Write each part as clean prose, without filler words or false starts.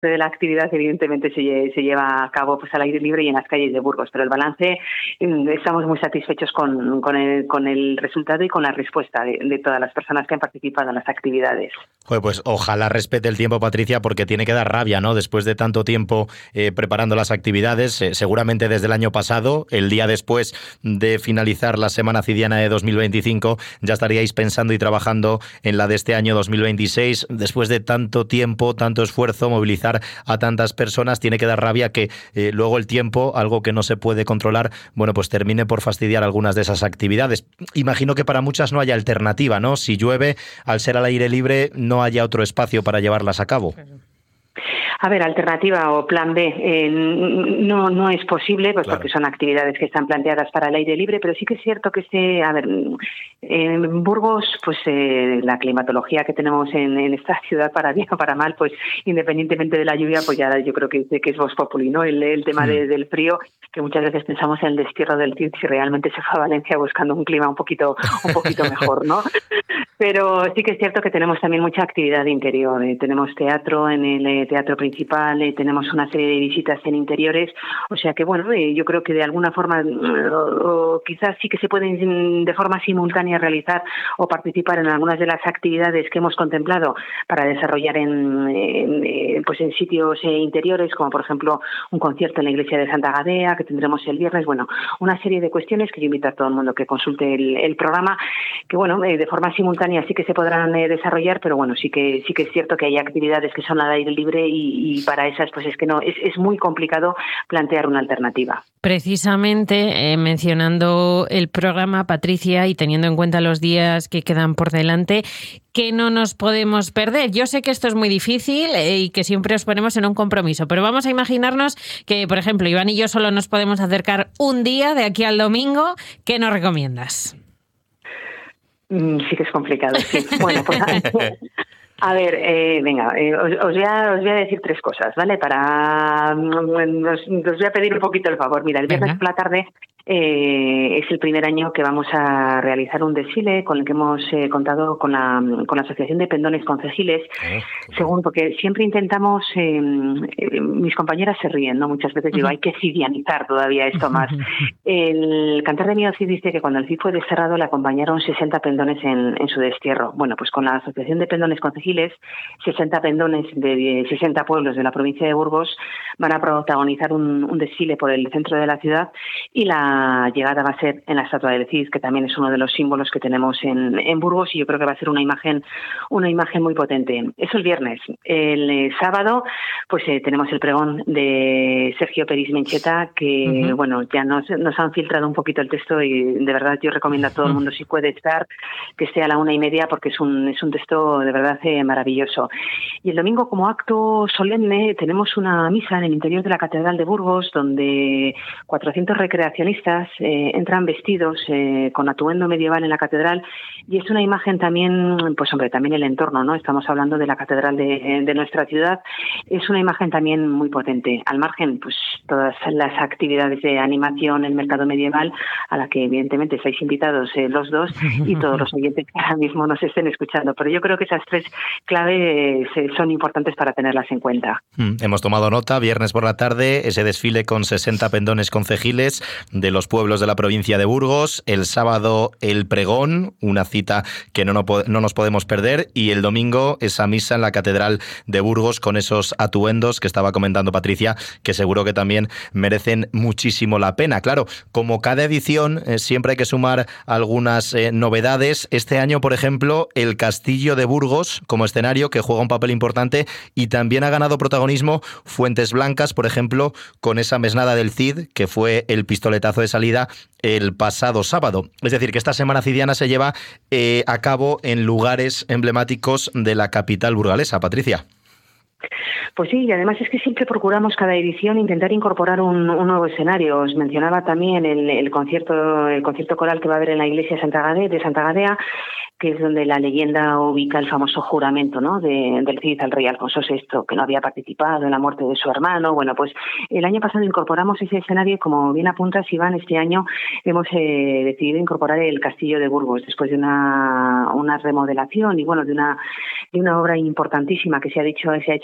de la actividad evidentemente se lleva a cabo pues al aire libre y en las calles de Burgos, pero el balance, estamos muy satisfechos con el resultado y con la respuesta de todas las personas que han participado en las actividades. Joder, pues ojalá respete el tiempo, Patricia, porque tiene que dar rabia, ¿no? Después de tanto tiempo preparando las actividades, seguramente desde el año pasado, el día después de finalizar la Semana Cidiana de 2025, ya estaríais pensando y trabajando en la de este año 2026. Después de tanto tiempo, tanto esfuerzo, movilizar a tantas personas, tiene que dar rabia que luego el tiempo, algo que no se puede controlar, bueno, pues termine por fastidiar algunas de esas actividades. Imagino que para muchas no haya alternativa, ¿no? Si llueve, al ser al aire libre, no haya otro espacio para llevarlas a cabo. A ver, alternativa o plan B no es posible, pues claro, porque son actividades que están planteadas para el aire libre, pero sí que es cierto que en Burgos, pues la climatología que tenemos en esta ciudad, para bien o para mal, pues independientemente de la lluvia, pues ya yo creo que es vox populi, ¿no? El tema del frío, que muchas veces pensamos en el destierro del Cid si realmente se fue a Valencia buscando un clima un poquito mejor, ¿no? Pero sí que es cierto que tenemos también mucha actividad interior. Tenemos teatro en el teatro principal, tenemos una serie de visitas en interiores, o sea que bueno, yo creo que de alguna forma o quizás sí que se pueden de forma simultánea realizar o participar en algunas de las actividades que hemos contemplado para desarrollar en sitios interiores, como por ejemplo un concierto en la iglesia de Santa Gadea que tendremos el viernes. Bueno, una serie de cuestiones que yo invito a todo el mundo que consulte el programa, que bueno, de forma simultánea sí que se podrán desarrollar, pero bueno, sí que es cierto que hay actividades que son al aire libre y para esas pues es que no es muy complicado plantear una alternativa. Precisamente mencionando el programa, Patricia, y teniendo en cuenta los días que quedan por delante, que no nos podemos perder. Yo sé que esto es muy difícil y que siempre os ponemos en un compromiso, pero vamos a imaginarnos que, por ejemplo, Iván y yo solo nos podemos acercar un día de aquí al domingo. ¿Qué nos recomiendas? Sí que es complicado, sí. Bueno, pues a ver, venga, os voy a decir tres cosas, ¿vale? Os voy a pedir un poquito el favor. Mira, el viernes por la tarde es el primer año que vamos a realizar un desfile con el que hemos contado con la Asociación de Pendones Concejiles. Según, porque siempre intentamos, mis compañeras se ríen, ¿no? Muchas veces digo, hay que cidianizar todavía esto más. El cantar de Miedo Cid dice que cuando el Cid fue desterrado le acompañaron 60 pendones en su destierro. Bueno, pues con la Asociación de Pendones Concejiles, 60 pendones de 60 pueblos de la provincia de Burgos van a protagonizar un desfile por el centro de la ciudad, y la llegada va a ser en la estatua del Cid, que también es uno de los símbolos que tenemos en Burgos, y yo creo que va a ser una imagen muy potente. Eso el viernes. El sábado pues tenemos el pregón de Sergio Peris Mencheta, que bueno, ya nos han filtrado un poquito el texto y de verdad yo recomiendo a todo el mundo, si puede estar, que esté a la 1:30, porque es un texto de verdad maravilloso. Y el domingo, como acto solemne, tenemos una misa en el interior de la Catedral de Burgos, donde 400 recreacionistas entran vestidos con atuendo medieval en la catedral, y es una imagen también, pues hombre, también el entorno, ¿no? Estamos hablando de la catedral de nuestra ciudad, es una imagen también muy potente. Al margen, pues todas las actividades de animación, el mercado medieval, a la que evidentemente estáis invitados los dos y todos los oyentes que ahora mismo nos estén escuchando, pero yo creo que esas tres claves son importantes para tenerlas en cuenta. Hemos tomado nota. Viernes por la tarde, ese desfile con 60 pendones concejiles de los pueblos de la provincia de Burgos. El sábado, el pregón, una cita que no nos podemos perder. Y el domingo, esa misa en la Catedral de Burgos con esos atuendos que estaba comentando Patricia, que seguro que también merecen muchísimo la pena. Claro, como cada edición, siempre hay que sumar algunas novedades. Este año, por ejemplo, el Castillo de Burgos como escenario, que juega un papel importante, y también ha ganado protagonismo Fuentes Blancas, por ejemplo, con esa mesnada del Cid, que fue el pistoletazo de salida el pasado sábado. Es decir, que esta Semana Cidiana se lleva a cabo en lugares emblemáticos de la capital burgalesa. Patricia. Pues sí, y además es que siempre procuramos cada edición intentar incorporar un nuevo escenario. Os mencionaba también el concierto coral que va a haber en la iglesia de Santa Gadea, que es donde la leyenda ubica el famoso juramento, ¿no?, del Cid al rey Alfonso VI, que no había participado en la muerte de su hermano. Bueno, pues el año pasado incorporamos ese escenario, y como bien apuntas, Iván, este año hemos decidido incorporar el Castillo de Burgos, después de una remodelación y bueno, de una obra importantísima que se ha hecho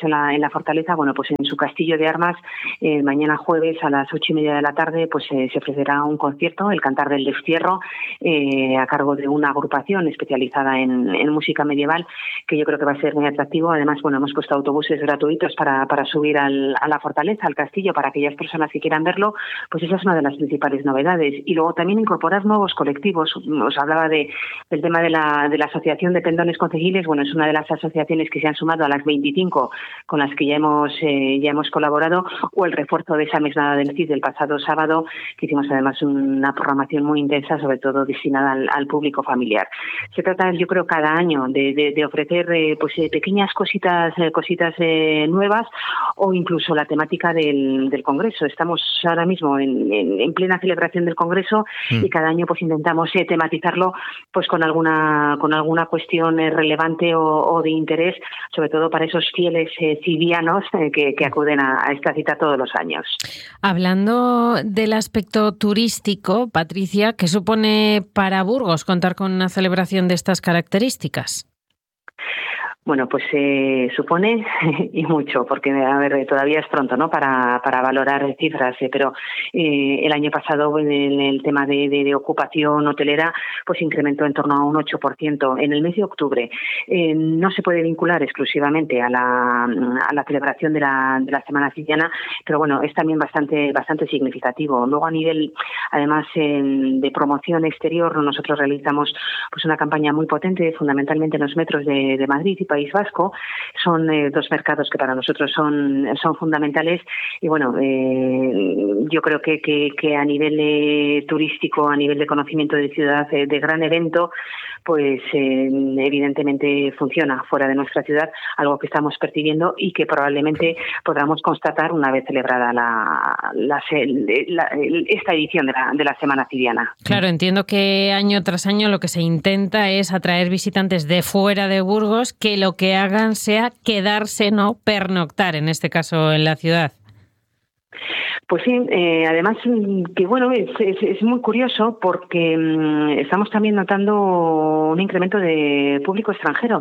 en la fortaleza, bueno, pues en su castillo de armas, mañana jueves a las 8:30 de la tarde, pues se ofrecerá un concierto, el Cantar del Destierro, a cargo de una agrupación especializada en música medieval, que yo creo que va a ser muy atractivo. Además, bueno, hemos puesto autobuses gratuitos para subir a la fortaleza, al castillo, para aquellas personas que quieran verlo. Pues esa es una de las principales novedades. Y luego también incorporar nuevos colectivos. Os hablaba del tema de la Asociación de Pendones Concejiles. Bueno, es una de las asociaciones que se han sumado a las 25 con las que ya hemos colaborado, o el refuerzo de esa mesnada del Cid del pasado sábado, que hicimos además una programación muy intensa, sobre todo destinada al público familiar. Se trata, yo creo, cada año de ofrecer pequeñas cositas nuevas, o incluso la temática del Congreso. Estamos ahora mismo en plena celebración del Congreso y cada año pues intentamos tematizarlo pues con alguna cuestión relevante o de interés, sobre todo para esos fieles civianos que acuden a esta cita todos los años. Hablando del aspecto turístico, Patricia, ¿qué supone para Burgos contar con una celebración de estas características? Bueno, pues supone y mucho, porque a ver, todavía es pronto, ¿no? Para valorar cifras, pero el año pasado en el tema de ocupación hotelera pues incrementó en torno a un 8% en el mes de octubre. No se puede vincular exclusivamente a la celebración de la Semana Cidiana, pero bueno, es también bastante significativo. Luego, a nivel además de promoción exterior, nosotros realizamos pues una campaña muy potente, fundamentalmente en los metros de Madrid y País Vasco. Son dos mercados que para nosotros son fundamentales, y bueno, yo creo que a nivel turístico, a nivel de conocimiento de ciudad, de gran evento, pues evidentemente funciona fuera de nuestra ciudad, algo que estamos percibiendo y que probablemente podamos constatar una vez celebrada esta edición de la Semana Cidiana. Claro, entiendo que año tras año lo que se intenta es atraer visitantes de fuera de Burgos que lo que hagan sea quedarse, no pernoctar, en este caso en la ciudad. Pues sí, además que bueno, es muy curioso porque estamos también notando un incremento de público extranjero.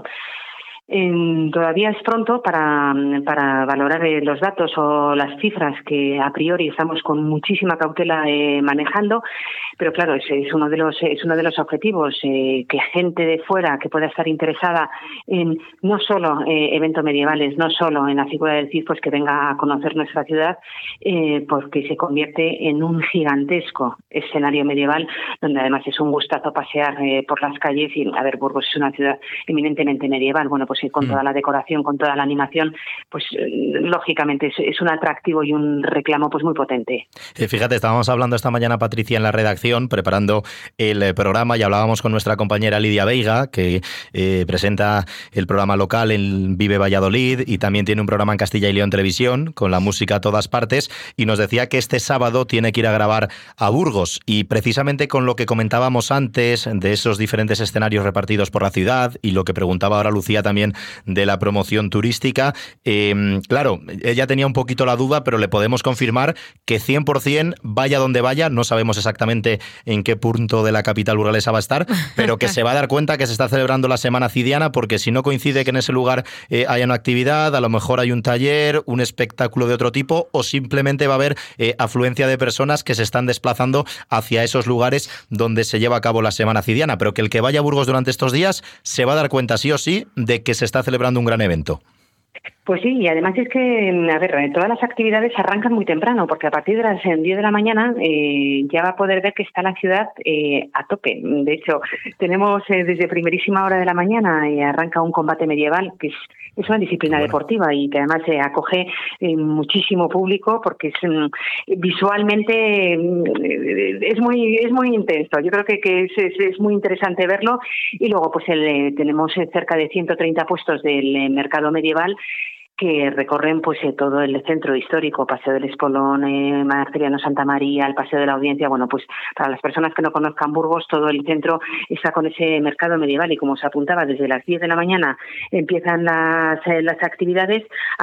Todavía es pronto para valorar los datos o las cifras que a priori estamos con muchísima cautela manejando, pero claro, es uno de los objetivos, que gente de fuera que pueda estar interesada en no solo eventos medievales, no solo en la figura del Cid, pues que venga a conocer nuestra ciudad, porque se convierte en un gigantesco escenario medieval, donde además es un gustazo pasear por las calles. Y a ver, Burgos es una ciudad eminentemente medieval. Bueno, pues con toda la decoración, con toda la animación, pues lógicamente es un atractivo y un reclamo pues muy potente. Fíjate, estábamos hablando esta mañana, Patricia, en la redacción, preparando el programa, y hablábamos con nuestra compañera Lidia Veiga, que presenta el programa local en Vive Valladolid y también tiene un programa en Castilla y León Televisión, con la música a todas partes, y nos decía que este sábado tiene que ir a grabar a Burgos, y precisamente con lo que comentábamos antes de esos diferentes escenarios repartidos por la ciudad, y lo que preguntaba ahora Lucía también de la promoción turística, claro, ella tenía un poquito la duda, pero le podemos confirmar que 100%, vaya donde vaya, no sabemos exactamente en qué punto de la capital burgalesa va a estar, pero que se va a dar cuenta que se está celebrando la Semana Cidiana, porque si no coincide que en ese lugar haya una actividad, a lo mejor hay un taller, un espectáculo de otro tipo, o simplemente va a haber afluencia de personas que se están desplazando hacia esos lugares donde se lleva a cabo la Semana Cidiana, pero que el que vaya a Burgos durante estos días se va a dar cuenta sí o sí de que se está celebrando un gran evento. Pues sí, y además es que, a ver, todas las actividades arrancan muy temprano, porque a partir de las 10 de la mañana ya va a poder ver que está la ciudad a tope. De hecho, tenemos desde primerísima hora de la mañana arranca un combate medieval, que es una disciplina deportiva y que además acoge muchísimo público, porque es visualmente es muy intenso. Yo creo que es muy interesante verlo. Y luego pues tenemos cerca de 130 puestos del mercado medieval que recorren pues todo el centro histórico, Paseo del Espolón, Marceliano Santa María, el Paseo de la Audiencia. Bueno, pues para las personas que no conozcan Burgos, todo el centro está con ese mercado medieval, y como se apuntaba, desde las 10 de la mañana empiezan las actividades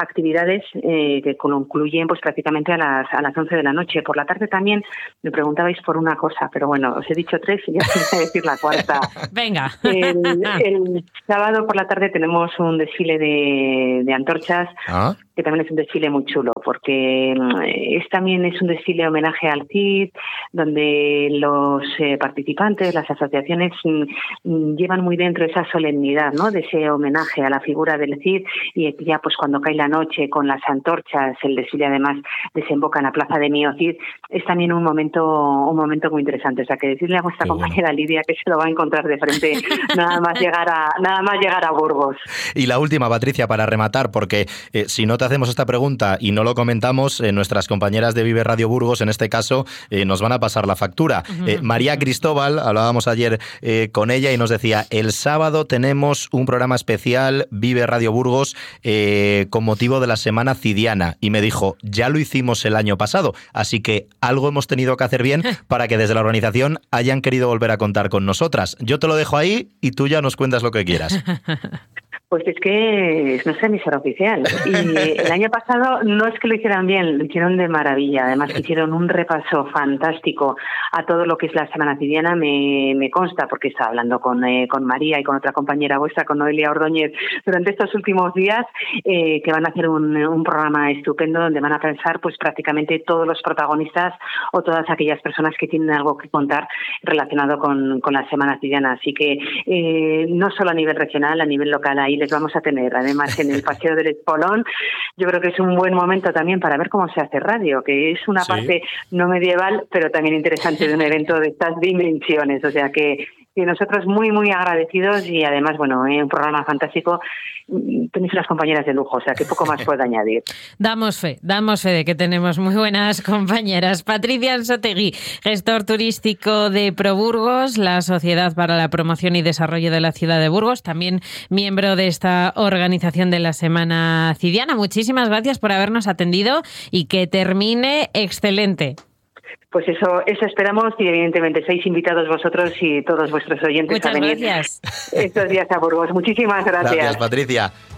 que concluyen pues prácticamente a las 11 de la noche. Por la tarde también me preguntabais por una cosa, pero bueno, os he dicho 3 y ya os voy a decir la cuarta. Venga. El sábado por la tarde tenemos un desfile de antorchas Antorchas, que también es un desfile muy chulo, porque también es un desfile homenaje al Cid, donde los participantes, las asociaciones, llevan muy dentro esa solemnidad, ¿no?, de ese homenaje a la figura del Cid, y ya pues cuando cae la noche con las antorchas, el desfile además desemboca en la plaza de Mío Cid, es también un momento muy interesante. O sea, que decirle a vuestra compañera Lidia que se lo va a encontrar de frente nada más llegar a Burgos. Y la última, Patricia, para rematar, porque si no te hacemos esta pregunta y no lo comentamos, nuestras compañeras de Vive Radio Burgos, en este caso, nos van a pasar la factura. María Cristóbal, hablábamos ayer con ella y nos decía, el sábado tenemos un programa especial Vive Radio Burgos con motivo de la Semana Cidiana, y me dijo, ya lo hicimos el año pasado, así que algo hemos tenido que hacer bien para que desde la organización hayan querido volver a contar con nosotras. Yo te lo dejo ahí y tú ya nos cuentas lo que quieras. Pues es que no es emisora oficial. Y el año pasado no es que lo hicieran bien, lo hicieron de maravilla. Además que hicieron un repaso fantástico a todo lo que es la Semana Cidiana, me consta, porque estaba hablando con María y con otra compañera vuestra, con Noelia Ordóñez, durante estos últimos días, que van a hacer un programa estupendo donde van a pensar pues prácticamente todos los protagonistas o todas aquellas personas que tienen algo que contar relacionado con la Semana Cidiana. Así que no solo a nivel regional, a nivel local, ahí les vamos a tener. Además, en el Paseo del Espolón, yo creo que es un buen momento también para ver cómo se hace radio, que es una parte no medieval, pero también interesante de un evento de estas dimensiones. O sea que nosotros muy, muy agradecidos, y además, bueno, un programa fantástico. Tenéis unas compañeras de lujo, o sea que poco más puedo añadir. Damos fe de que tenemos muy buenas compañeras. Patricia Anzoátegui, gestor turístico de ProBurgos, la Sociedad para la Promoción y Desarrollo de la Ciudad de Burgos, también miembro de esta organización de la Semana Cidiana. Muchísimas gracias por habernos atendido y que termine excelente. Pues eso esperamos, y evidentemente sois invitados vosotros y todos vuestros oyentes. Muchas a venir gracias. estos días a Burgos. Muchísimas gracias. Gracias, Patricia.